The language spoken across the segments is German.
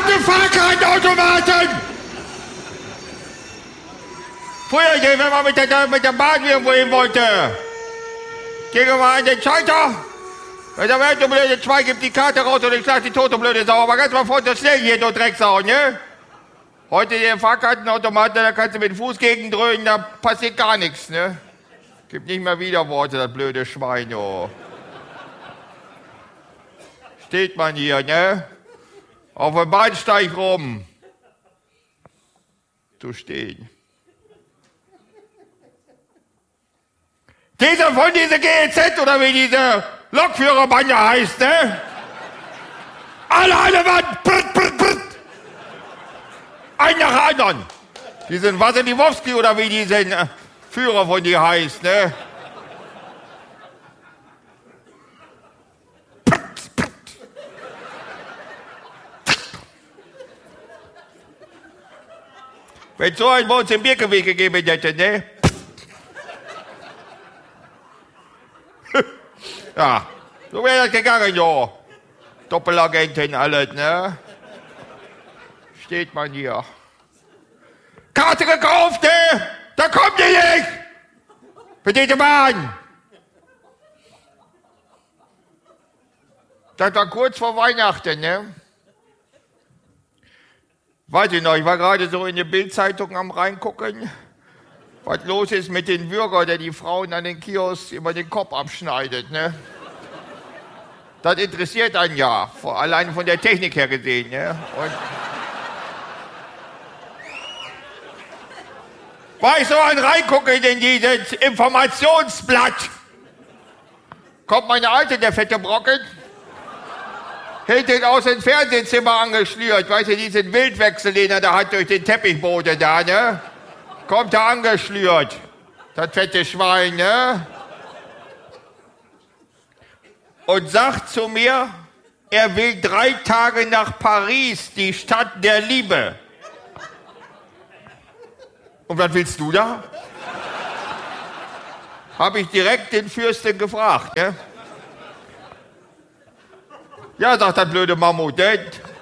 verdammte Fahrkartenautomaten! Früher, wenn man mit der Bahn irgendwo hin wollte, ging man an den Schalter. Wenn der Welt blöde 2 gibt die Karte raus und ich sag die tote blöde Sau. Aber ganz mal vor der schnell hier, du Drecksau, ne? Heute der Fahrkartenautomat, da kannst du mit dem Fuß gegen dröhnen, da passiert gar nichts, ne? Gibt nicht mehr Widerworte, das blöde Schwein, jo. Steht man hier, ne? Auf dem Bahnsteig rum. Zu stehen. Dieser von dieser GEZ oder wie diese Lokführerbande heißt, ne? Alle an der Wand! Brrt, brrt, brrt. Ein nach anderen. Die sind Wasserdiwowski oder wie die sind Führer von die heißt, ne? Wenn so ein bei uns im Birkenweg gegeben hätte, ne? Ja, so wäre das gegangen, jo. Doppelagentin, alles, ne? Steht man hier. Karte gekauft, ne? Da kommt ihr nicht! Bitte Bahn! Das war kurz vor Weihnachten, ne? Weiß ich noch, ich war gerade so in der Bild-Zeitung am reingucken, was los ist mit den Bürgern, der die Frauen an den Kiosks immer den Kopf abschneidet, ne? Das interessiert einen ja, allein von der Technik her gesehen, ne? Und war ich so ein reingucken in dieses Informationsblatt, kommt meine Alte, der fette Brocken, hinten aus dem Fernsehzimmer angeschnürt, weißt du, diesen Wildwechsel, den er da hat durch den Teppichboden da, ne? Kommt er angeschnürt, das fette Schwein, ne? Und sagt zu mir, er will 3 Tage nach Paris, die Stadt der Liebe. Und was willst du da? Habe ich direkt den Fürsten gefragt, ne? Ja, sagt das blöde Mammut, ne?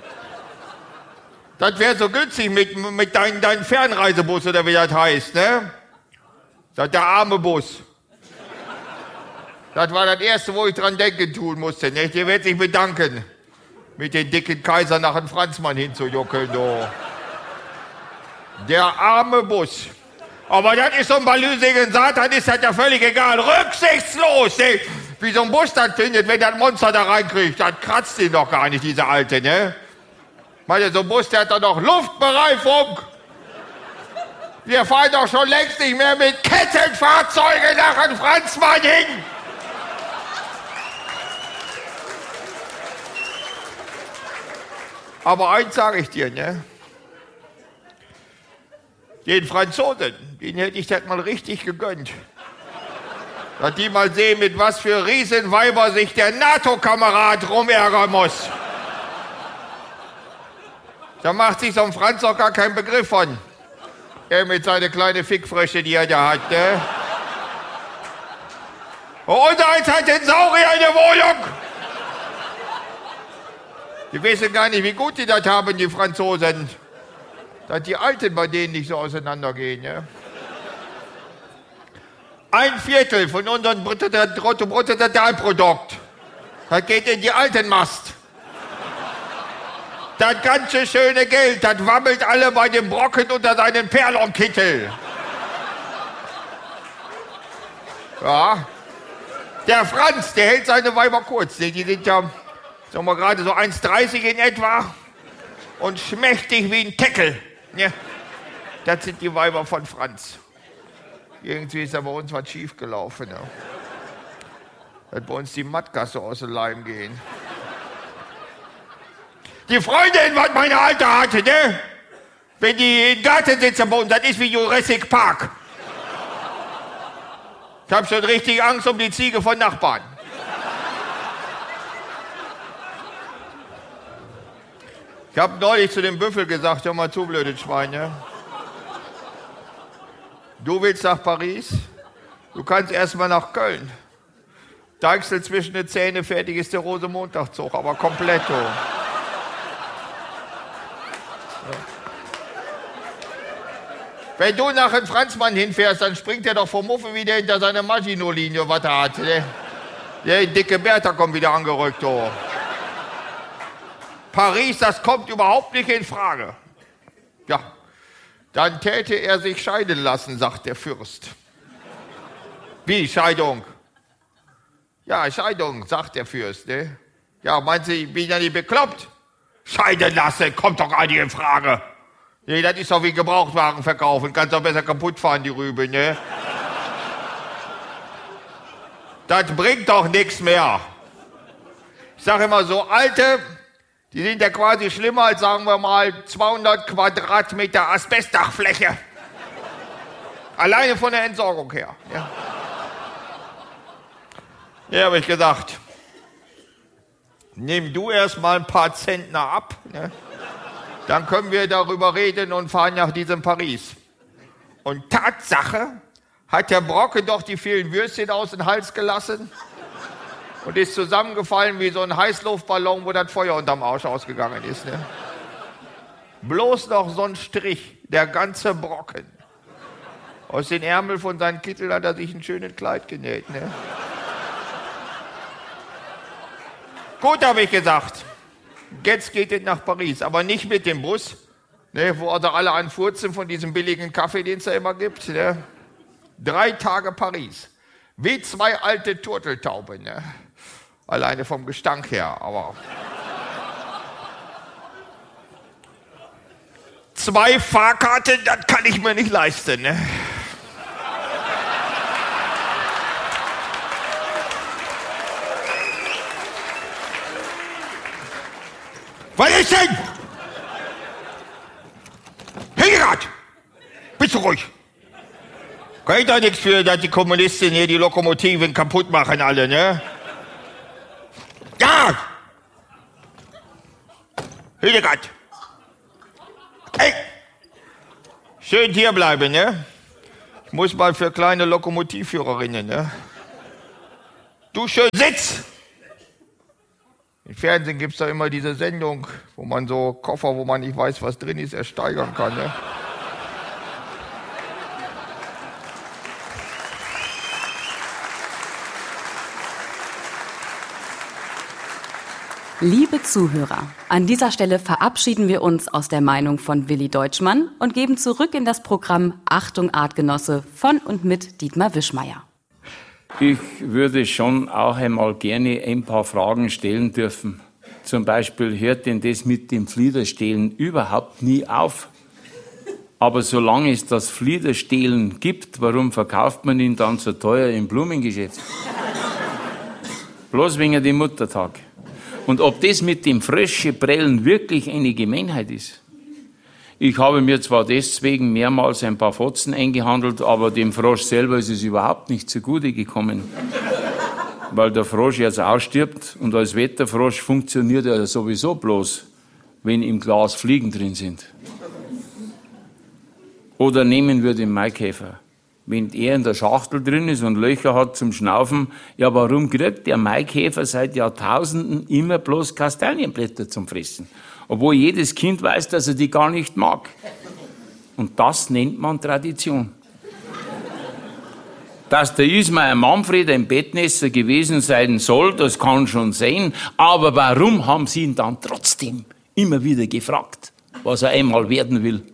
Das wäre so günstig mit deinem Fernreisebus oder wie das heißt, ne? Sagt der arme Bus. Das war das Erste, wo ich dran denken tun musste, ne? Der wird sich bedanken, mit den dicken Kaiser nach dem Franzmann hinzujuckeln, du. Der arme Bus. Aber das ist so ein balüsigen Satan, ist das ja völlig egal. Rücksichtslos, ne? Wie so ein Bus das findet, wenn das Monster da reinkriegt. Das kratzt ihn doch gar nicht, diese Alte, ne? Meine, so ein Bus, der hat doch noch Luftbereifung. Wir fahren doch schon längst nicht mehr mit Kettenfahrzeugen nach dem Franzmann hin. Aber eins sage ich dir, ne? Den Franzosen, den hätte ich das mal richtig gegönnt. Dass die mal sehen, mit was für Riesenweiber sich der NATO-Kamerad rumärgern muss. Da macht sich so ein Franz auch gar keinen Begriff von. Er mit seiner kleinen Fickfrösche, die er da hat, ne? Und eins hat den Saurier in der Wohnung. Die wissen gar nicht, wie gut die das haben, die Franzosen. Dass die Alten bei denen nicht so auseinandergehen, ne? 1/4 von unserem Bruttosozialprodukt, das geht in die Altenmast. Das ganze schöne Geld, das wabbelt alle bei dem Brocken unter seinen Perlonkittel. Ja. Der Franz, der hält seine Weiber kurz. Die sind ja, sagen wir gerade so 1,30 in etwa und schmächtig wie ein Teckel. Ja. Das sind die Weiber von Franz. Irgendwie ist da bei uns was schiefgelaufen. Ja. Dass bei uns die Mattgasse aus dem Leim gehen. Die Freundin, was meine Alte hatte, ne? Wenn die im Garten sitzen bei uns, das ist wie Jurassic Park. Ich hab schon richtig Angst um die Ziege von Nachbarn. Ich hab neulich zu dem Büffel gesagt, hör mal zu, blödes Schwein, ne? Du willst nach Paris? Du kannst erst mal nach Köln. Deichsel zwischen den Zähnen, fertig ist der Rosenmontagszug, aber komplett. Wenn du nach dem Franzmann hinfährst, dann springt er doch vom Muffe wieder hinter seine Maginot-Linie, was er hat. Der dicke Bertha kommt wieder angerückt. Oh. Paris, das kommt überhaupt nicht in Frage. Ja, dann täte er sich scheiden lassen, sagt der Fürst. Wie, Scheidung? Ja, Scheidung, sagt der Fürst. Ne? Ja, meint Sie, ich bin ja nicht bekloppt? Scheiden lassen, kommt doch gar nicht in Frage. Nee, das ist doch wie Gebrauchtwagen verkaufen. Kannst doch besser kaputt fahren, die Rübe, ne? Das bringt doch nichts mehr. Ich sage immer so, Alte, die sind ja quasi schlimmer als, sagen wir mal, 200 Quadratmeter Asbestdachfläche. Alleine von der Entsorgung her. Ja, ja, habe ich gesagt, nimm du erst mal ein paar Zentner ab, ne? Dann können wir darüber reden und fahren nach diesem Paris. Und Tatsache hat der Brocke doch die vielen Würstchen aus dem Hals gelassen und ist zusammengefallen wie so ein Heißluftballon, wo das Feuer unterm Arsch ausgegangen ist. Ne? Bloß noch so ein Strich, der ganze Brocken. Aus den Ärmeln von seinem Kittel hat er sich ein schönes Kleid genäht. Ne? Gut, habe ich gesagt. Jetzt geht es nach Paris, aber nicht mit dem Bus, ne, wo also alle anfurzen von diesem billigen Kaffee, den es da immer gibt. Ne. 3 Tage Paris, wie 2 alte Turteltauben, ne. Alleine vom Gestank her, aber 2 Fahrkarten, das kann ich mir nicht leisten. Ne. Was ist denn? Hildegard! Bist du ruhig? Kann ich doch nichts für, dass die Kommunisten hier die Lokomotiven kaputt machen alle, ne? Ja! Hildegard! Hey! Schön hier bleiben, ne? Ich muss mal für kleine Lokomotivführerinnen, ne? Du schön sitz! Im Fernsehen gibt es da immer diese Sendung, wo man so Koffer, wo man nicht weiß, was drin ist, ersteigern kann. Ne? Liebe Zuhörer, an dieser Stelle verabschieden wir uns aus der Meinung von Willi Deutschmann und geben zurück in das Programm Achtung Artgenosse von und mit Dietmar Wischmeier. Ich würde schon auch einmal gerne ein paar Fragen stellen dürfen. Zum Beispiel, hört denn das mit dem Fliederstehlen überhaupt nie auf? Aber solange es das Fliederstehlen gibt, warum verkauft man ihn dann so teuer im Blumengeschäft? Bloß wegen dem Muttertag. Und ob das mit dem Fröscheprellen wirklich eine Gemeinheit ist? Ich habe mir zwar deswegen mehrmals ein paar Fotzen eingehandelt, aber dem Frosch selber ist es überhaupt nicht zugute gekommen. Weil der Frosch jetzt ausstirbt und als Wetterfrosch funktioniert er sowieso bloß, wenn im Glas Fliegen drin sind. Oder nehmen wir den Maikäfer. Wenn er in der Schachtel drin ist und Löcher hat zum Schnaufen, ja, warum kriegt der Maikäfer seit Jahrtausenden immer bloß Kastanienblätter zum Fressen? Obwohl jedes Kind weiß, dass er die gar nicht mag. Und das nennt man Tradition. Dass der Ismail Manfred ein Bettnässer gewesen sein soll, das kann schon sein. Aber warum haben Sie ihn dann trotzdem immer wieder gefragt, was er einmal werden will?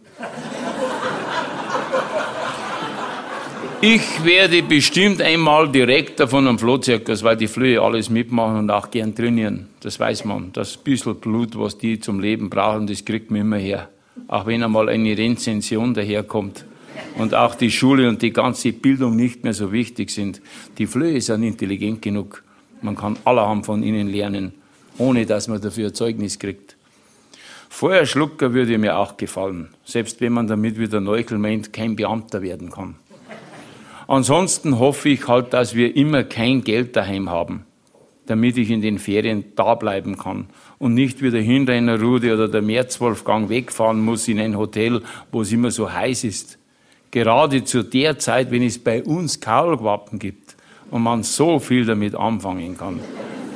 Ich werde bestimmt einmal Direktor von einem Flohzirkus, weil die Flöhe alles mitmachen und auch gern trainieren. Das weiß man. Das bisschen Blut, was die zum Leben brauchen, das kriegt man immer her. Auch wenn einmal eine Rezension daherkommt und auch die Schule und die ganze Bildung nicht mehr so wichtig sind. Die Flöhe sind intelligent genug. Man kann allerhand von ihnen lernen, ohne dass man dafür Zeugnis kriegt. Feuerschlucker würde mir auch gefallen, selbst wenn man damit, wie der Neuchel meint, kein Beamter werden kann. Ansonsten hoffe ich halt, dass wir immer kein Geld daheim haben, damit ich in den Ferien da bleiben kann und nicht wie der Hinrenner Rudi oder der Märzwolfgang wegfahren muss in ein Hotel, wo es immer so heiß ist. Gerade zu der Zeit, wenn es bei uns Kaulquappen gibt und man so viel damit anfangen kann.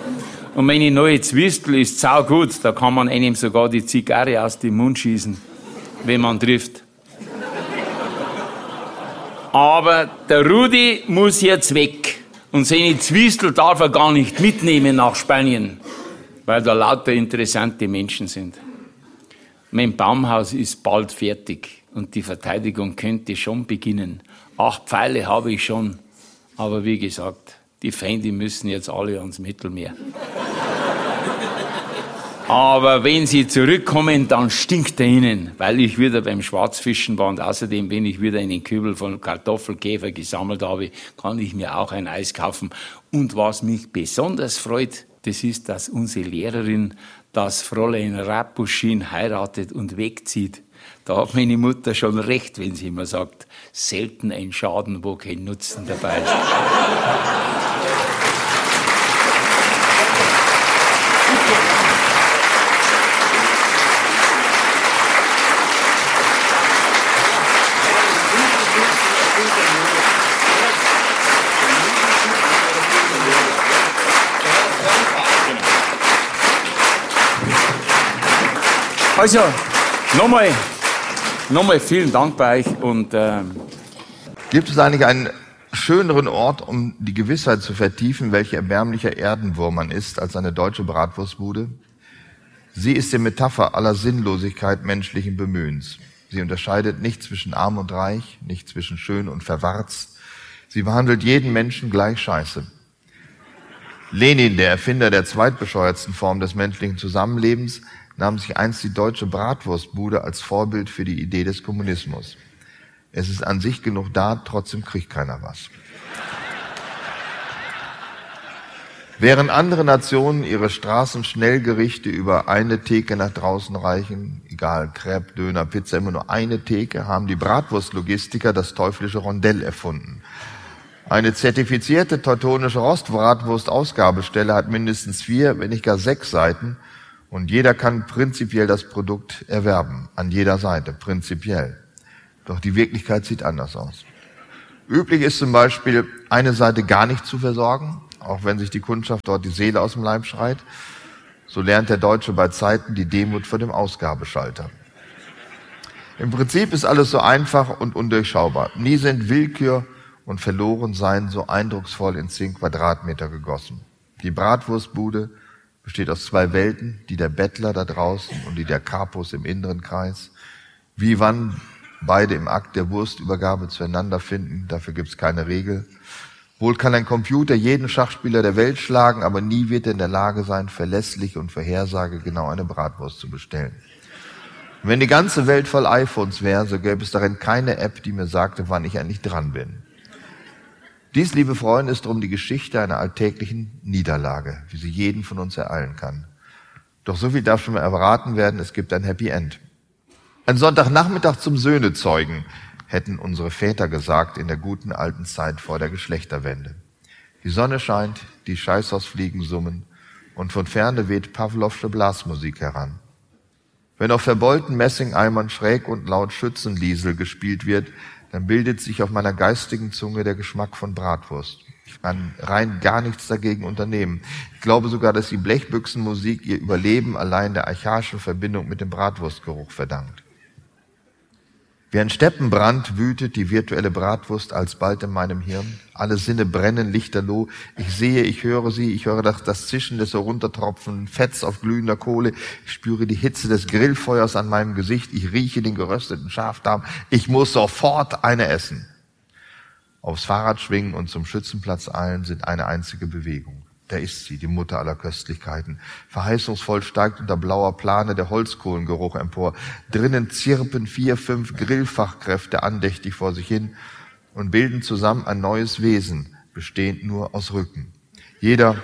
Und meine neue Zwistel ist saugut, da kann man einem sogar die Zigarre aus dem Mund schießen. wenn man trifft. Aber der Rudi muss jetzt weg. Und seine Zwiestel darf er gar nicht mitnehmen nach Spanien, weil da lauter interessante Menschen sind. Mein Baumhaus ist bald fertig und die Verteidigung könnte schon beginnen. 8 Pfeile habe ich schon, aber wie gesagt, die Feinde müssen jetzt alle ans Mittelmeer. Aber wenn sie zurückkommen, dann stinkt er ihnen, weil ich wieder beim Schwarzfischen war und außerdem, wenn ich wieder einen Kübel von Kartoffelkäfer gesammelt habe, kann ich mir auch ein Eis kaufen. Und was mich besonders freut, das ist, dass unsere Lehrerin das Fräulein Rapuschin heiratet und wegzieht. Da hat meine Mutter schon recht, wenn sie immer sagt, selten ein Schaden, wo kein Nutzen dabei ist. Also, nochmal vielen Dank bei euch und Gibt es eigentlich einen schöneren Ort, um die Gewissheit zu vertiefen, welch erbärmlicher Erdenwurm man ist, als eine deutsche Bratwurstbude? Sie ist die Metapher aller Sinnlosigkeit menschlichen Bemühens. Sie unterscheidet nicht zwischen arm und reich, nicht zwischen schön und verwarzt. Sie behandelt jeden Menschen gleich scheiße. Lenin, der Erfinder der zweitbescheuertsten Form des menschlichen Zusammenlebens, nahm sich einst die deutsche Bratwurstbude als Vorbild für die Idee des Kommunismus. Es ist an sich genug da, trotzdem kriegt keiner was. Während andere Nationen ihre Straßenschnellgerichte über eine Theke nach draußen reichen, egal Crepe, Döner, Pizza, immer nur eine Theke, haben die Bratwurstlogistiker das teuflische Rondell erfunden. Eine zertifizierte teutonische Rostbratwurst-Ausgabestelle hat mindestens 4, wenn nicht gar 6 Seiten und jeder kann prinzipiell das Produkt erwerben, an jeder Seite, prinzipiell. Doch die Wirklichkeit sieht anders aus. Üblich ist zum Beispiel, eine Seite gar nicht zu versorgen, auch wenn sich die Kundschaft dort die Seele aus dem Leib schreit. So lernt der Deutsche bei Zeiten die Demut vor dem Ausgabeschalter. Im Prinzip ist alles so einfach und undurchschaubar. Nie sind Willkür und Verlorensein so eindrucksvoll in 10 Quadratmeter gegossen. Die Bratwurstbude besteht aus 2 Welten, die der Bettler da draußen und die der Kapos im inneren Kreis. Wie wann beide im Akt der Wurstübergabe zueinander finden, dafür gibt's keine Regel. Wohl kann ein Computer jeden Schachspieler der Welt schlagen, aber nie wird er in der Lage sein, verlässlich und vorhersagegenau eine Bratwurst zu bestellen. Und wenn die ganze Welt voll iPhones wäre, so gäbe es darin keine App, die mir sagte, wann ich eigentlich dran bin. Dies, liebe Freunde, ist darum die Geschichte einer alltäglichen Niederlage, wie sie jeden von uns ereilen kann. Doch so viel darf schon mal erraten werden, es gibt ein Happy End. Ein Sonntagnachmittag zum Söhnezeugen, hätten unsere Väter gesagt in der guten alten Zeit vor der Geschlechterwende. Die Sonne scheint, die Scheißhausfliegen summen und von ferne weht Pawlowsche Blasmusik heran. Wenn auf verbeulten Messingeimern schräg und laut Schützenliesel gespielt wird, dann bildet sich auf meiner geistigen Zunge der Geschmack von Bratwurst. Ich kann rein gar nichts dagegen unternehmen. Ich glaube sogar, dass die Blechbüchsenmusik ihr Überleben allein der archaischen Verbindung mit dem Bratwurstgeruch verdankt. Wie ein Steppenbrand wütet die virtuelle Bratwurst alsbald in meinem Hirn. Alle Sinne brennen lichterloh. Ich sehe, ich höre sie, ich höre das Zischen des heruntertropfenden Fetts auf glühender Kohle. Ich spüre die Hitze des Grillfeuers an meinem Gesicht. Ich rieche den gerösteten Schafdarm. Ich muss sofort eine essen. Aufs Fahrrad schwingen und zum Schützenplatz eilen sind eine einzige Bewegung. Da ist sie, die Mutter aller Köstlichkeiten. Verheißungsvoll steigt unter blauer Plane der Holzkohlengeruch empor. Drinnen zirpen 4, 5 Grillfachkräfte andächtig vor sich hin und bilden zusammen ein neues Wesen, bestehend nur aus Rücken. Jeder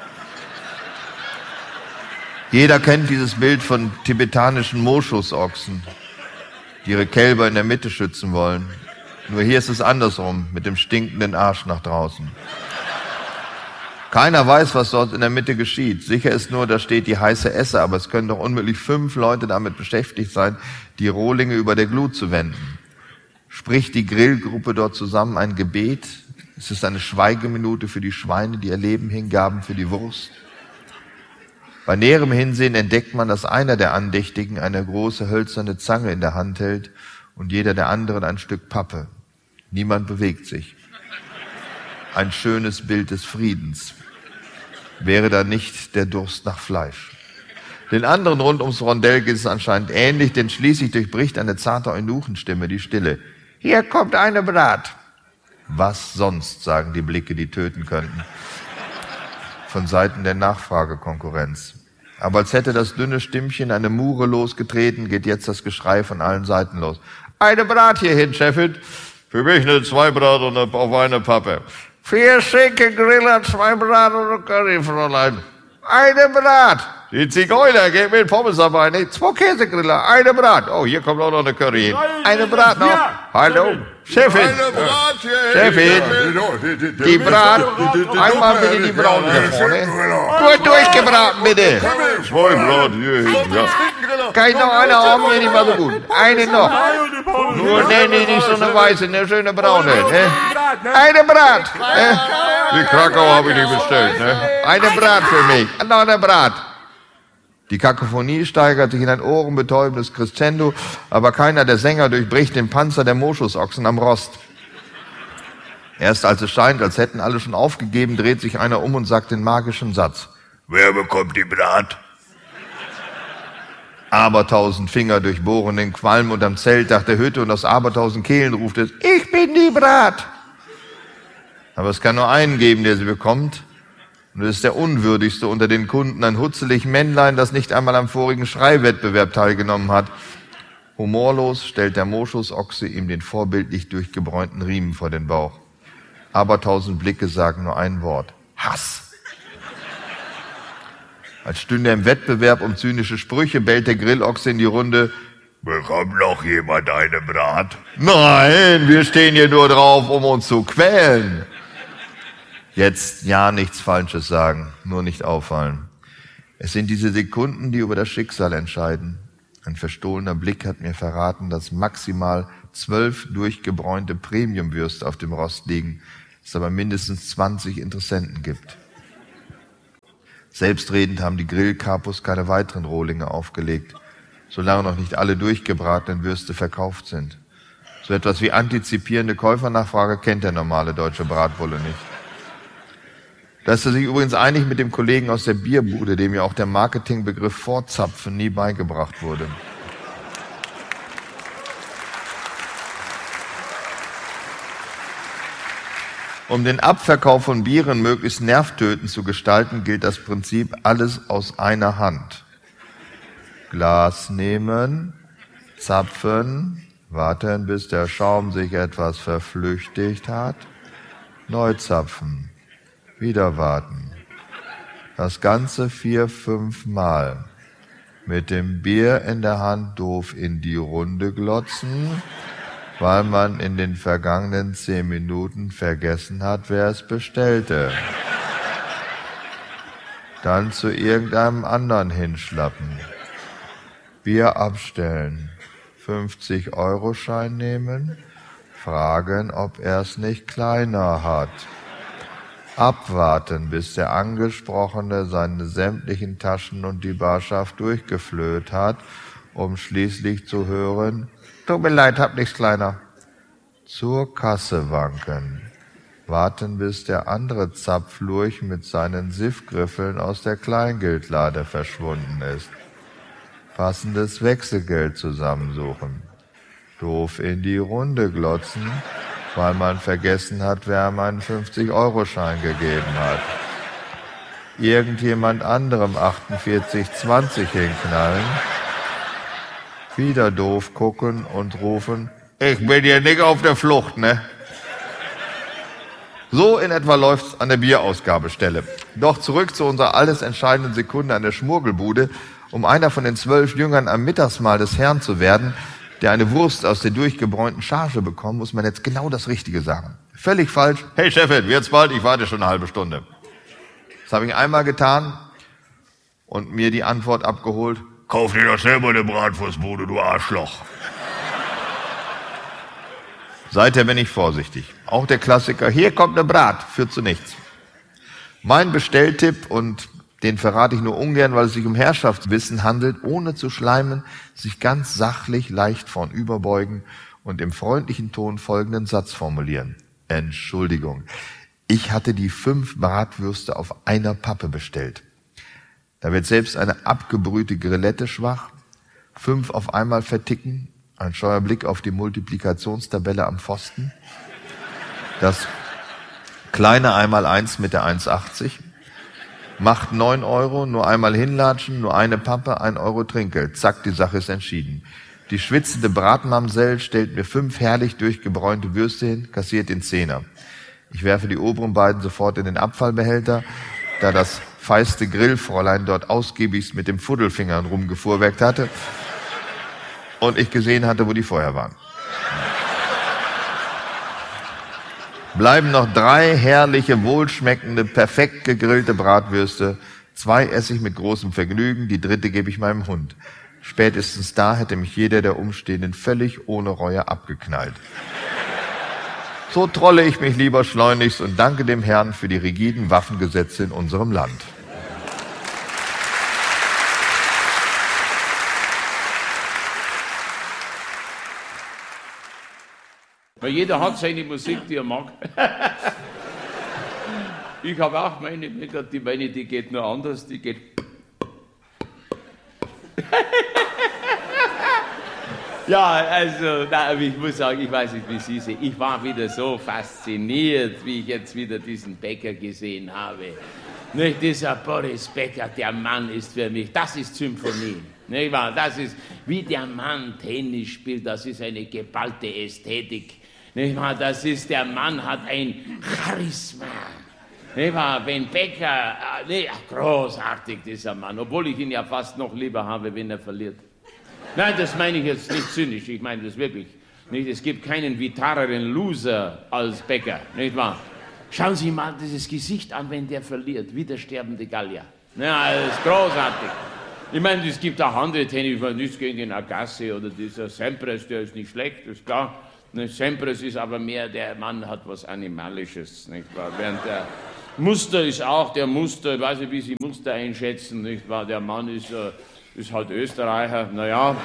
kennt dieses Bild von tibetanischen Moschusochsen, die ihre Kälber in der Mitte schützen wollen. Nur hier ist es andersrum, mit dem stinkenden Arsch nach draußen. Keiner weiß, was dort in der Mitte geschieht. Sicher ist nur, da steht die heiße Esse, aber es können doch unmöglich 5 Leute damit beschäftigt sein, die Rohlinge über der Glut zu wenden. Spricht die Grillgruppe dort zusammen ein Gebet? Ist es eine Schweigeminute für die Schweine, die ihr Leben hingaben für die Wurst? Bei näherem Hinsehen entdeckt man, dass einer der Andächtigen eine große hölzerne Zange in der Hand hält und jeder der anderen ein Stück Pappe. Niemand bewegt sich. Ein schönes Bild des Friedens. Wäre da nicht der Durst nach Fleisch. Den anderen rund ums Rondell geht es anscheinend ähnlich, denn schließlich durchbricht eine zarte Eunuchenstimme die Stille. Hier kommt eine Brat. Was sonst, sagen die Blicke, die töten könnten. Von Seiten der Nachfragekonkurrenz. Aber als hätte das dünne Stimmchen eine Mure losgetreten, geht jetzt das Geschrei von allen Seiten los. Eine Brat hierhin, Chefin. Für mich eine 2 Brat und auf eine Pappe. 4 Schinken, Griller, 2 Brat und eine Curry, Fräulein. Eine Brat. Die Zigeuner, geht mit Pommes dabei, ne? 2 Käsegriller, eine Brat. Oh, hier kommt auch noch eine Curry. Eine Brat noch. Hallo, Chefin. Eine Brat hier. Chefin. Die Brat. Einmal bitte die Braune hier vorne. Gut durchgebraten, bitte. 2 Brat hier hinten, ja. Kann ich noch eine haben, mir nicht mal so gut. Eine noch. Nur nicht so eine weiße, eine schöne braune. Ne? Eine Brat. Die Krakau habe ich nicht bestellt, ne? Eine Brat für mich. Noch eine Brat. Die Kakophonie steigert sich in ein ohrenbetäubendes Crescendo, aber keiner der Sänger durchbricht den Panzer der Moschusochsen am Rost. Erst als es scheint, als hätten alle schon aufgegeben, dreht sich einer um und sagt den magischen Satz. Wer bekommt die Brat? Abertausend Finger durchbohren den Qualm unterm Zeltdach der Hütte und aus abertausend Kehlen ruft es, ich bin die Brat. Aber es kann nur einen geben, der sie bekommt. Und es ist der unwürdigste unter den Kunden, ein hutzelig Männlein, das nicht einmal am vorigen Schreiwettbewerb teilgenommen hat. Humorlos stellt der Moschusochse ihm den vorbildlich durchgebräunten Riemen vor den Bauch. Abertausend Blicke sagen nur ein Wort. Hass. Als stünde er im Wettbewerb um zynische Sprüche, bellt der Grillochse in die Runde. Bekommt noch jemand eine Brat? Nein, wir stehen hier nur drauf, um uns zu quälen. Jetzt ja nichts Falsches sagen, nur nicht auffallen. Es sind diese Sekunden, die über das Schicksal entscheiden. Ein verstohlener Blick hat mir verraten, dass maximal 12 durchgebräunte Premiumwürste auf dem Rost liegen, es aber mindestens 20 Interessenten gibt. Selbstredend haben die Grillkapus keine weiteren Rohlinge aufgelegt, solange noch nicht alle durchgebratenen Würste verkauft sind. So etwas wie antizipierende Käufernachfrage kennt der normale deutsche Bratbulle nicht. Da ist er sich übrigens einig mit dem Kollegen aus der Bierbude, dem ja auch der Marketingbegriff Vorzapfen nie beigebracht wurde. Um den Abverkauf von Bieren möglichst nervtötend zu gestalten, gilt das Prinzip alles aus einer Hand. Glas nehmen, zapfen, warten, bis der Schaum sich etwas verflüchtigt hat, neu zapfen. Wieder warten. Das Ganze 4-5 Mal. Mit dem Bier in der Hand doof in die Runde glotzen, weil man in den vergangenen 10 Minuten vergessen hat, wer es bestellte. Dann zu irgendeinem anderen hinschlappen. Bier abstellen. 50-Euro-Schein nehmen. Fragen, ob er es nicht kleiner hat. Abwarten, bis der Angesprochene seine sämtlichen Taschen und die Barschaft durchgeflöht hat, um schließlich zu hören, tut mir leid, hab nichts kleiner. Zur Kasse wanken. Warten, bis der andere Zapflurch mit seinen Siffgriffeln aus der Kleingeldlade verschwunden ist. Passendes Wechselgeld zusammensuchen. Doof in die Runde glotzen, weil man vergessen hat, wer ihm einen 50-Euro-Schein gegeben hat. Irgendjemand anderem 48,20 hinknallen, wieder doof gucken und rufen, ich bin hier nicht auf der Flucht, ne? So in etwa läuft's an der Bierausgabestelle. Doch zurück zu unserer alles entscheidenden Sekunde an der Schmurgelbude. Um einer von den 12 Jüngern am Mittagsmahl des Herrn zu werden, der eine Wurst aus der durchgebräunten Charge bekommt, muss man jetzt genau das Richtige sagen. Völlig falsch. Hey Chefin, wird's bald? Ich warte schon eine halbe Stunde. Das habe ich einmal getan und mir die Antwort abgeholt. Kauf dir doch selber eine Bratwurstbude, du Arschloch. Seither bin ich vorsichtig. Auch der Klassiker, hier kommt eine Brat, führt zu nichts. Mein Bestelltipp und Den verrate ich nur ungern, weil es sich um Herrschaftswissen handelt, ohne zu schleimen, sich ganz sachlich leicht vornüberbeugen und im freundlichen Ton folgenden Satz formulieren. Entschuldigung, ich hatte die 5 Bratwürste auf einer Pappe bestellt. Da wird selbst eine abgebrühte Grillette schwach, 5 auf einmal verticken, ein scheuer Blick auf die Multiplikationstabelle am Pfosten, das kleine Einmaleins mit der 1,80, macht 9 Euro, nur einmal hinlatschen, nur eine Pappe, 1 Euro Trinkgeld. Zack, die Sache ist entschieden. Die schwitzende Bratmamsell stellt mir 5 herrlich durchgebräunte Würste hin, kassiert den 10er. Ich werfe die oberen beiden sofort in den Abfallbehälter, da das feiste Grillfräulein dort ausgiebigst mit dem Fuddelfingern rumgefuhrwerkt hatte und ich gesehen hatte, wo die vorher waren. Bleiben noch 3 herrliche, wohlschmeckende, perfekt gegrillte Bratwürste. 2 esse ich mit großem Vergnügen, die 3. gebe ich meinem Hund. Spätestens da hätte mich jeder der Umstehenden völlig ohne Reue abgeknallt. So trolle ich mich lieber schleunigst und danke dem Herrn für die rigiden Waffengesetze in unserem Land. Weil jeder hat seine Musik, die er mag. Ich habe auch meine, die geht nur anders, die geht. Ja, also, ich muss sagen, ich weiß nicht, wie Sie sehen. Ich war wieder so fasziniert, wie ich jetzt wieder diesen Becker gesehen habe. Nicht dieser Boris Becker, der Mann ist für mich, das ist Symphonie. Nicht wahr? Das ist, wie der Mann Tennis spielt, das ist eine geballte Ästhetik. Nicht wahr? Das ist, der Mann hat ein Charisma. Nicht wahr? Wenn Becker, großartig dieser Mann, obwohl ich ihn ja fast noch lieber habe, wenn er verliert. Nein, das meine ich jetzt nicht zynisch, ich meine das wirklich. Nicht? Es gibt keinen vitareren Loser als Becker, nicht wahr? Schauen Sie mal dieses Gesicht an, wenn der verliert, wie der sterbende Gallier. Ja, das ist großartig. Ich meine, es gibt auch andere Tennis, nichts gegen den Agassi oder dieser Sampras, der ist nicht schlecht, ist klar. Sampras ist aber mehr, der Mann hat was Animalisches, nicht wahr? Während der Muster ist auch der Muster, ich weiß nicht, wie Sie Muster einschätzen, nicht wahr? Der Mann ist halt Österreicher, naja.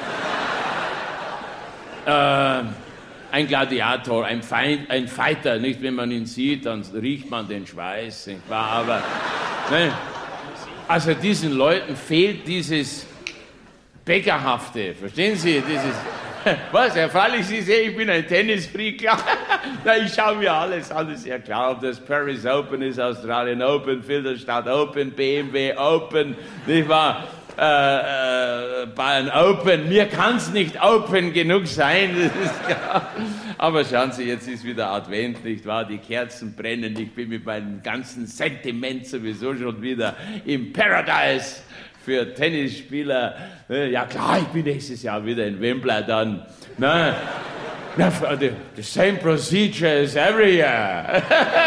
Ein Gladiator, ein Fighter, nicht? Wenn man ihn sieht, dann riecht man den Schweiß, nicht wahr? Aber, ne? Also diesen Leuten fehlt dieses Beckerhafte, verstehen Sie? Was, Herr Freilich, Sie sehen, ich bin ein Tennisfreak, klar. Ich schaue mir alles an, ist ja klar, ob das Paris Open ist, Australian Open, Filderstadt Open, BMW Open, nicht wahr? Bayern Open, mir kann es nicht Open genug sein, das ist klar. Aber schauen Sie, jetzt ist wieder Advent, nicht wahr? Die Kerzen brennen, ich bin mit meinem ganzen Sentiment sowieso schon wieder im Paradise für Tennisspieler. Ja klar, ich bin nächstes Jahr wieder in Wimbledon. Na, the same procedure as every year.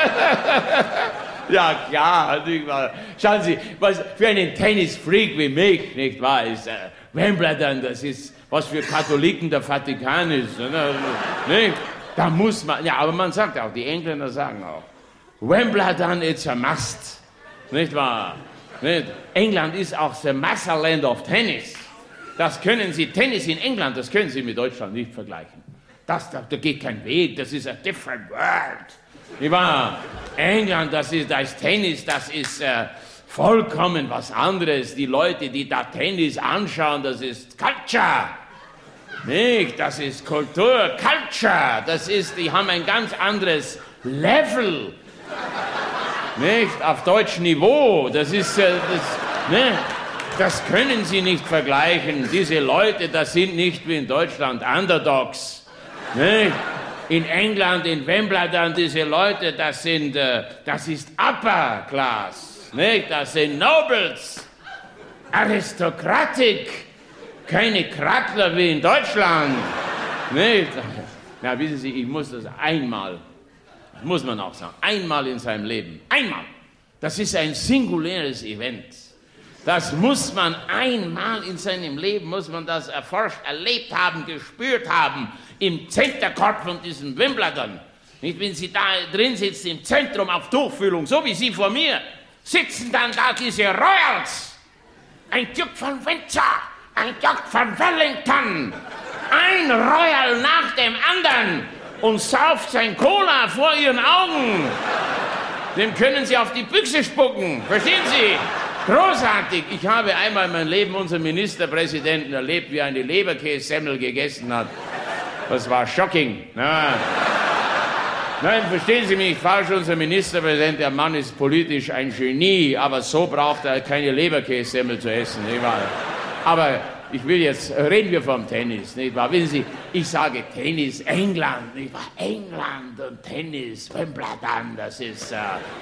Ja, klar. Schauen Sie, was für einen Tennisfreak wie mich, nicht wahr, ist Wimbledon, das ist, was für Katholiken der Vatikan ist. Nicht? Da muss man, ja, aber man sagt auch, die Engländer sagen auch, Wimbledon, it's a must. Nicht wahr? Nicht? England ist auch the Motherland of Tennis. Das können Sie, Tennis in England, das können Sie mit Deutschland nicht vergleichen. Da geht kein Weg, das ist a different world. Nicht wahr? England, da ist Tennis, das ist vollkommen was anderes. Die Leute, die da Tennis anschauen, das ist Culture. Nicht? Das ist Kultur, Culture. Die haben ein ganz anderes Level. Nicht? Auf deutschem Niveau. Das ist, das können Sie nicht vergleichen. Diese Leute, das sind nicht wie in Deutschland Underdogs. Nicht? In England, in Wimbledon, diese Leute, das ist Upper Class, nicht? Das sind Nobles, Aristokratik, keine Krattler wie in Deutschland, nicht? Na, wissen Sie, ich muss das einmal, muss man auch sagen, einmal in seinem Leben, einmal, das ist ein singuläres Event. Das muss man einmal in seinem Leben, muss man das erforscht, erlebt haben, gespürt haben, im Centercourt von diesem Wimbledon. Nicht, wenn Sie da drin sitzen, im Zentrum auf Tuchfühlung, so wie Sie vor mir, sitzen dann da diese Royals. Ein Duke von Windsor, ein Duke von Wellington, ein Royal nach dem anderen und sauft sein Cola vor ihren Augen. Dem können Sie auf die Büchse spucken, verstehen Sie? Großartig. Ich habe einmal in meinem Leben unseren Ministerpräsidenten erlebt, wie er eine Leberkässemmel gegessen hat. Das war shocking. Ja. Nein, verstehen Sie mich nicht falsch, unser Ministerpräsident, der Mann ist politisch ein Genie, aber so braucht er keine Leberkässemmel zu essen, nicht wahr? Aber ich will jetzt, reden wir vom Tennis, nicht wahr? Wissen Sie, ich sage Tennis, England, nicht wahr? England und Tennis, Wimbledon, das ist,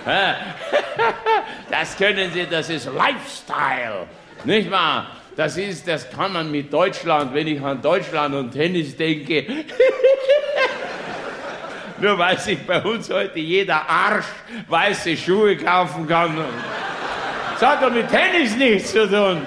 das können Sie, das ist Lifestyle, nicht wahr? Das kann man mit Deutschland, wenn ich an Deutschland und Tennis denke, nur weil sich bei uns heute jeder Arsch weiße Schuhe kaufen kann. Das hat doch mit Tennis nichts zu tun.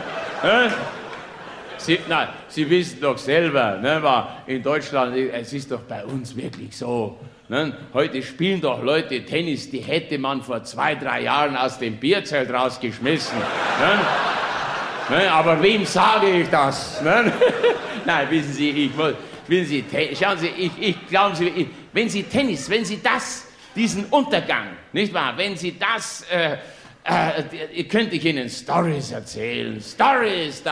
Sie wissen doch selber, ne, in Deutschland, es ist doch bei uns wirklich so. Ne, heute spielen doch Leute Tennis, die hätte man vor 2, 3 Jahren aus dem Bierzelt rausgeschmissen. Ne, aber wem sage ich das? Ne? Nein, wissen Sie, schauen Sie, glauben Sie, wenn Sie Tennis, wenn Sie diesen Untergang, nicht wahr, wenn Sie das, könnte ich Ihnen Stories erzählen, Stories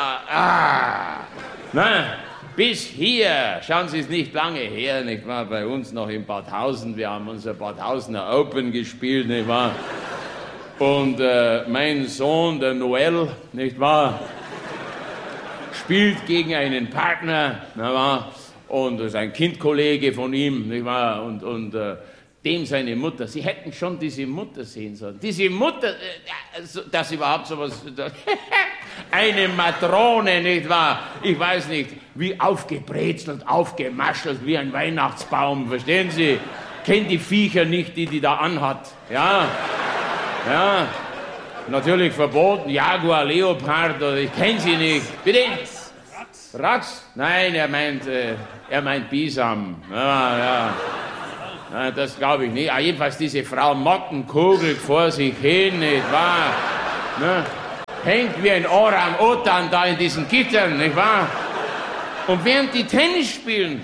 bis hier, schauen Sie, es nicht lange her, nicht wahr, bei uns noch in Badhausen, wir haben unser Badhausener Open gespielt, nicht wahr, und mein Sohn, der Noel, nicht wahr, spielt gegen einen Partner, nicht wahr, und das ist ein Kindkollege von ihm, nicht wahr? Und dem seine Mutter, Sie hätten schon diese Mutter sehen sollen. Diese Mutter, dass überhaupt sowas, eine Matrone, nicht wahr? Ich weiß nicht, wie aufgebrezelt, aufgemaschelt, wie ein Weihnachtsbaum, verstehen Sie? Kennt die Viecher nicht, die da anhat, ja? Ja, natürlich verboten, Jaguar, Leopard, oder ich kenne sie nicht. Bitte? Ratz? Nein, er meint Bisam. Ja. Nein, das glaube ich nicht. Jedenfalls diese Frau Motten kugelt vor sich hin, nicht wahr? Ne? Hängt wie ein Orang-Utan da in diesen Gittern, nicht wahr? Und während die Tennis spielen,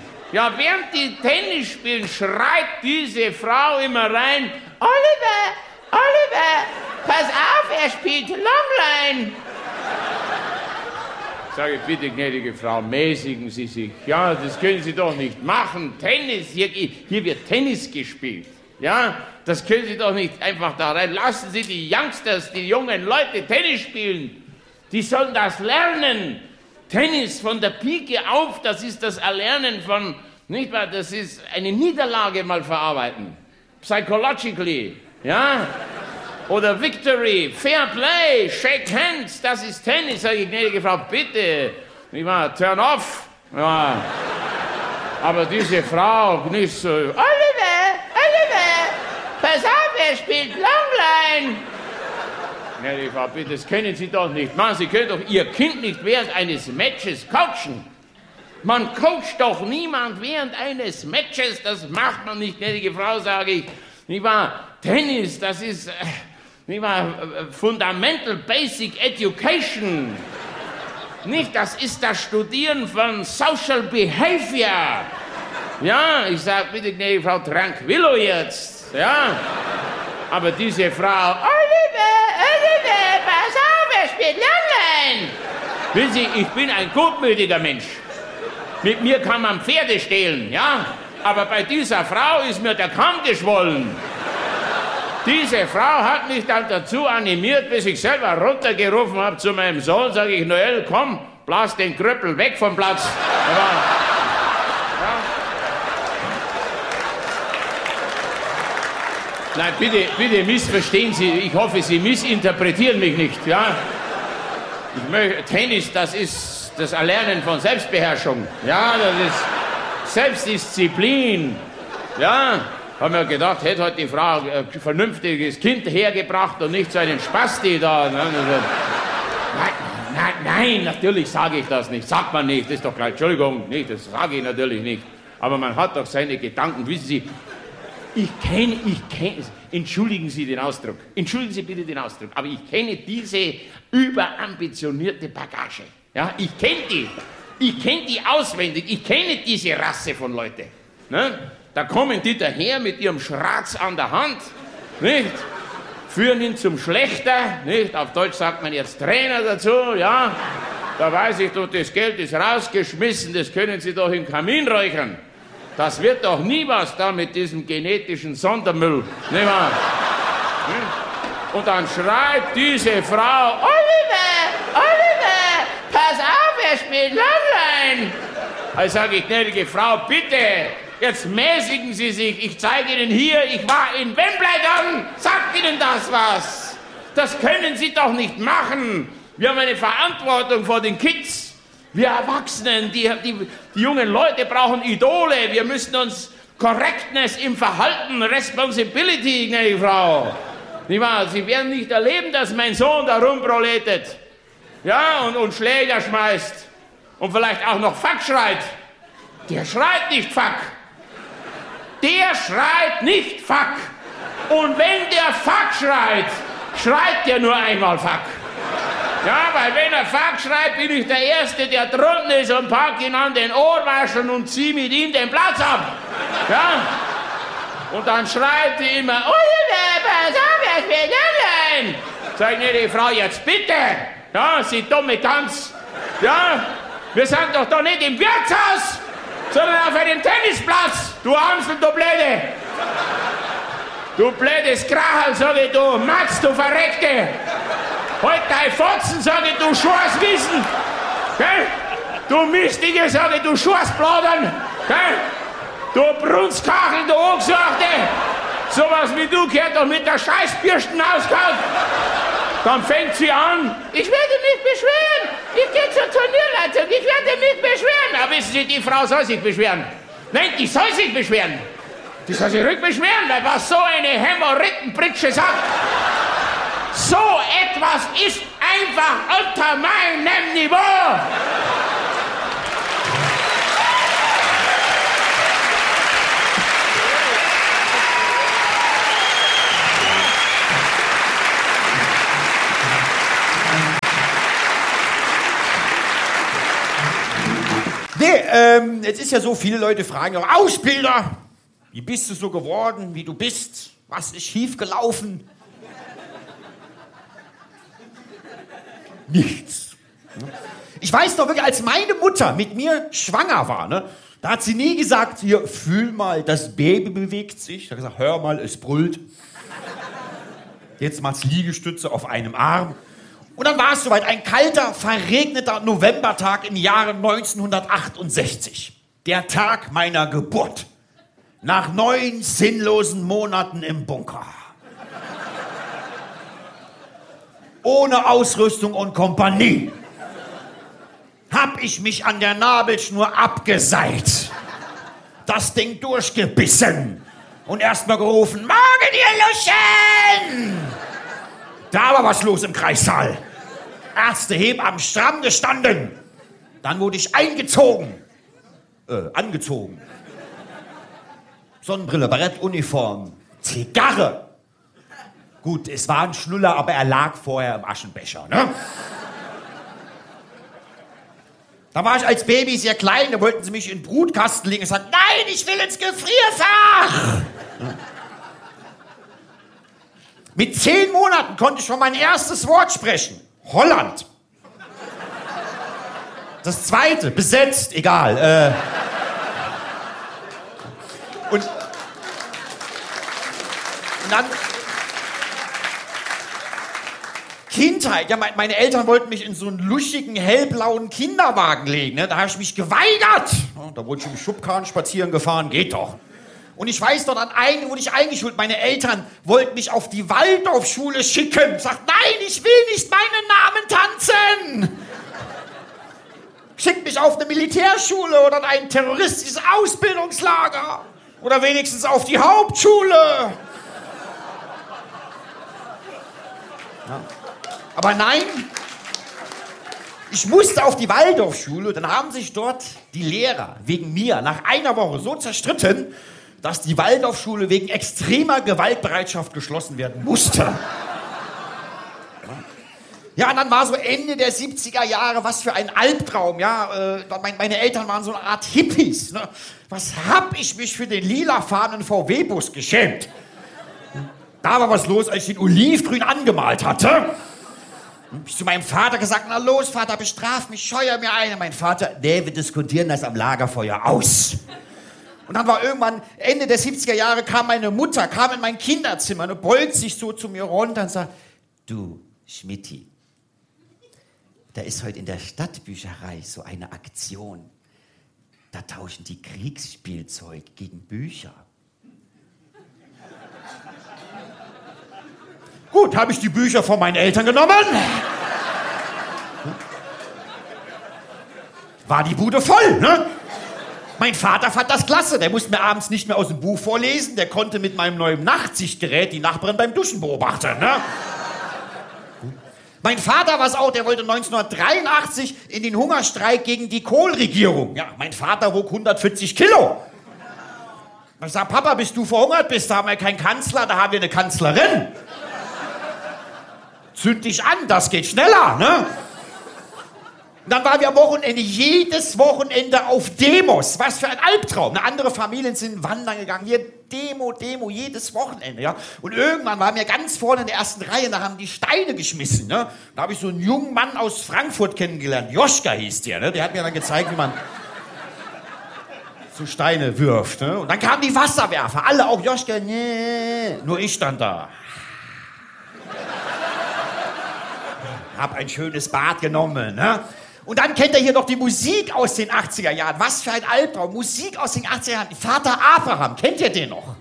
schreit diese Frau immer rein, Oliver, pass auf, er spielt Longline. Sage ich, bitte, gnädige Frau, mäßigen Sie sich. Ja, das können Sie doch nicht machen. Tennis, hier wird Tennis gespielt. Ja, das können Sie doch nicht einfach da rein. Lassen Sie die Youngsters, die jungen Leute Tennis spielen. Die sollen das lernen. Tennis von der Pike auf, das ist das Erlernen von, nicht wahr, das ist eine Niederlage mal verarbeiten. Psychologically, ja. Oder Victory, Fair Play, Shake Hands, das ist Tennis, sage ich, gnädige Frau, bitte, nicht wahr, turn off. Ja. Aber diese Frau nicht so, Oliver, pass auf, er spielt Longline. Gnädige Frau, bitte, das können Sie doch nicht machen, Sie können doch Ihr Kind nicht während eines Matches coachen. Man coacht doch niemand während eines Matches, das macht man nicht, gnädige Frau, sage ich, nicht wahr, Tennis, das ist... Nicht wahr? Fundamental Basic Education. Nicht, das ist das Studieren von Social Behavior. Ja, ich sag, bitte, gnädige Frau, tranquillo jetzt. Ja. Aber diese Frau, Oliver, pass auf, er spielt Longline. Wissen Sie, ich bin ein gutmütiger Mensch. Mit mir kann man Pferde stehlen, ja. Aber bei dieser Frau ist mir der Kamm geschwollen. Diese Frau hat mich dann dazu animiert, bis ich selber runtergerufen habe zu meinem Sohn, sage ich, Noel, komm, blas den Krüppel weg vom Platz. Nein, bitte missverstehen Sie, ich hoffe, Sie missinterpretieren mich nicht, ja. Tennis, das ist das Erlernen von Selbstbeherrschung, ja, das ist Selbstdisziplin, ja. Haben wir gedacht, hätte heute die Frau ein vernünftiges Kind hergebracht und nicht so einen Spasti da. Nein, natürlich sage ich das nicht. Sagt man nicht, das ist doch gleich, Entschuldigung, nicht, das sage ich natürlich nicht. Aber man hat doch seine Gedanken, wissen Sie, Entschuldigen Sie den Ausdruck. Entschuldigen Sie bitte den Ausdruck. Aber ich kenne diese überambitionierte Bagage. Ja, ich kenne die. Ich kenne die auswendig. Ich kenne diese Rasse von Leuten. Ne? Da kommen die daher mit ihrem Schratz an der Hand. Nicht? Führen ihn zum Schlächter. Nicht? Auf Deutsch sagt man jetzt Trainer dazu. Ja? Da weiß ich doch, das Geld ist rausgeschmissen. Das können Sie doch im Kamin räuchern. Das wird doch nie was da mit diesem genetischen Sondermüll. Nicht wahr? Und dann schreit diese Frau, Oliver, pass auf, er spielt Langlein. Also sage ich, gnädige Frau, bitte, jetzt mäßigen Sie sich. Ich zeige Ihnen hier, ich war in Wimbledon. Sagt Ihnen das was? Das können Sie doch nicht machen. Wir haben eine Verantwortung vor den Kids. Wir Erwachsenen, die jungen Leute brauchen Idole. Wir müssen uns Correctness im Verhalten, Responsibility, gnädige Frau. Nicht wahr? Sie werden nicht erleben, dass mein Sohn da rumproletet. Ja, und Schläger schmeißt. Und vielleicht auch noch Fuck schreit. Der schreit nicht Fuck. Der schreit nicht Fuck. Und wenn der Fuck schreit der nur einmal Fuck. Ja, weil wenn er Fuck schreit, bin ich der Erste, der drunten ist und pack ihn an den Ohrwaschen und zieh mit ihm den Platz ab. Ja? Und dann schreit sie immer, pass auf, er spielt Langlein. Sag ich, nee, die Frau, jetzt bitte. Ja, sie dumme Tanz. Ja, wir sind doch da nicht im Wirtshaus, sondern auf einem Tennisplatz. Du Amsel, du Blöde. Du blödes Krachel, sag ich, du Matz, du Verreckte. Halt dein Fotzen, sag ich, du Scheißwissen. Gell? Du Mistige, sag ich, du Scheißbladern. Gell? Du Brunskachel, du Angesachte. Sowas wie du gehört doch mit der Scheißbürsten ausgehauen. Dann fängt sie an. Ich werde mich beschweren. Ich gehe zur Turnierleitung. Ich werde mich beschweren. Aber wissen Sie, die Frau soll sich beschweren. Nein, die soll sich beschweren. Die soll sich rückbeschweren, weil was so eine Hämorrhoidenpritsche sagt. So etwas ist einfach unter meinem Niveau. Jetzt ist ja so, viele Leute fragen auch, Ausbilder, wie bist du so geworden, wie du bist? Was ist schiefgelaufen? Nichts. Ich weiß doch wirklich, als meine Mutter mit mir schwanger war, ne, da hat sie nie gesagt, hier, fühl mal, das Baby bewegt sich. Da hat gesagt, hör mal, es brüllt. Jetzt macht's Liegestütze auf einem Arm. Und dann war es soweit, ein kalter, verregneter Novembertag im Jahre 1968. Der Tag meiner Geburt. Nach 9 sinnlosen Monaten im Bunker. Ohne Ausrüstung und Kompanie. Hab ich mich an der Nabelschnur abgeseilt. Das Ding durchgebissen. Und erstmal gerufen, Morgen, ihr Luschen! Da war was los im Kreissaal. Ärzte, Hebammen stramm gestanden. Dann wurde ich angezogen. Sonnenbrille, Barettuniform, Zigarre. Gut, es war ein Schnuller, aber er lag vorher im Aschenbecher, ne? Da war ich als Baby sehr klein, da wollten sie mich in den Brutkasten legen. Ich sagte, nein, ich will ins Gefrierfach. Mit 10 Monaten konnte ich schon mein erstes Wort sprechen. Holland. Das zweite, besetzt, egal. Und dann Kindheit. Ja, meine Eltern wollten mich in so einen luschigen, hellblauen Kinderwagen legen. Ne? Da habe ich mich geweigert. Da wurde ich im Schubkarren spazieren gefahren. Geht doch. Und ich weiß doch, dann wurde ich eingeschult. Meine Eltern wollten mich auf die Waldorfschule schicken. Sagt, nein, ich will nicht meinen Namen tanzen. Schickt mich auf eine Militärschule oder in ein terroristisches Ausbildungslager. Oder wenigstens auf die Hauptschule. Ja. Aber nein, ich musste auf die Waldorfschule. Dann haben sich dort die Lehrer wegen mir nach einer Woche so zerstritten, dass die Waldorfschule wegen extremer Gewaltbereitschaft geschlossen werden musste. Ja, und dann war so Ende der 70er Jahre, was für ein Albtraum, ja. Meine Eltern waren so eine Art Hippies. Ne? Was hab ich mich für den lilafarbenen VW-Bus geschämt? Da war was los, als ich den olivgrün angemalt hatte. Hab ich zu meinem Vater gesagt, na los, Vater, bestraf mich, scheuer mir eine. Mein Vater, wir diskutieren das am Lagerfeuer aus. Und dann war irgendwann, Ende der 70er Jahre, kam meine Mutter, kam in mein Kinderzimmer und beugt sich so zu mir runter und sagt, du, Schmidti, da ist heute in der Stadtbücherei so eine Aktion. Da tauschen die Kriegsspielzeug gegen Bücher. Gut, habe ich die Bücher von meinen Eltern genommen. War die Bude voll, ne? Mein Vater fand das klasse. Der musste mir abends nicht mehr aus dem Buch vorlesen. Der konnte mit meinem neuen Nachtsichtgerät die Nachbarin beim Duschen beobachten, ne? Mein Vater war es auch, der wollte 1983 in den Hungerstreik gegen die Kohl-Regierung. Ja, mein Vater wog 140 Kilo. Ich sag, Papa, bist du verhungert? Da haben wir keinen Kanzler, da haben wir eine Kanzlerin. Zünd dich an, das geht schneller, ne? Und dann waren wir am Wochenende, jedes Wochenende auf Demos. Was für ein Albtraum. Andere Familien sind wandern gegangen. Wir Demo, jedes Wochenende. Ja? Und irgendwann waren wir ganz vorne in der ersten Reihe, da haben die Steine geschmissen. Ne? Da habe ich so einen jungen Mann aus Frankfurt kennengelernt. Joschka hieß der. Ne? Der hat mir dann gezeigt, wie man so Steine wirft. Ne? Und dann kamen die Wasserwerfer. Alle, auch Joschka. Nee. Nur ich stand da. Hab ein schönes Bad genommen. Ne? Und dann kennt ihr hier noch die Musik aus den 80er Jahren. Was für ein Albtraum. Musik aus den 80er Jahren. Vater Abraham, kennt ihr den noch?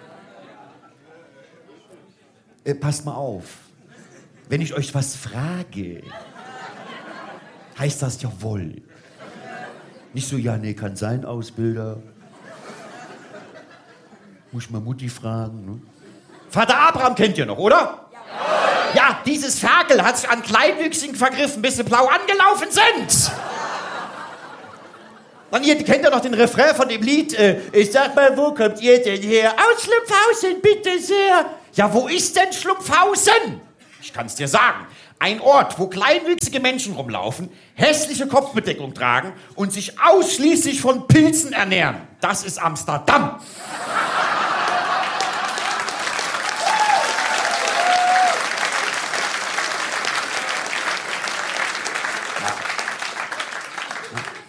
Passt mal auf. Wenn ich euch was frage, heißt das jawohl. Nicht so, ja, nee, kann sein, Ausbilder. Muss ich mal Mutti fragen. Ne? Vater Abraham kennt ihr noch, oder? Ja, dieses Ferkel hat sich an Kleinwüchsigen vergriffen, bis sie blau angelaufen sind. Und ihr kennt ja noch den Refrain von dem Lied. Ich sag mal, wo kommt ihr denn her? Aus Schlumpfhausen, bitte sehr. Ja, wo ist denn Schlumpfhausen? Ich kann's dir sagen. Ein Ort, wo kleinwüchsige Menschen rumlaufen, hässliche Kopfbedeckung tragen und sich ausschließlich von Pilzen ernähren. Das ist Amsterdam.